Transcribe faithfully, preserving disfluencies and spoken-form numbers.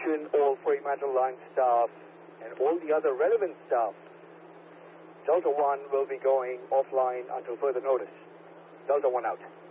Attention all Fremantle line staff and all the other relevant staff. Delta One will be going offline until further notice. Delta One out.